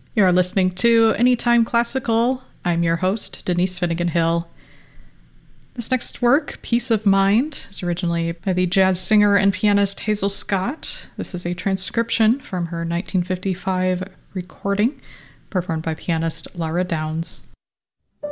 You're listening to Anytime Classical. I'm your host, Denise Finnegan Hill. This next work, Peace of Mind, is originally by the jazz singer and pianist Hazel Scott. This is a transcription from her 1955 recording, performed by pianist Laura Downs.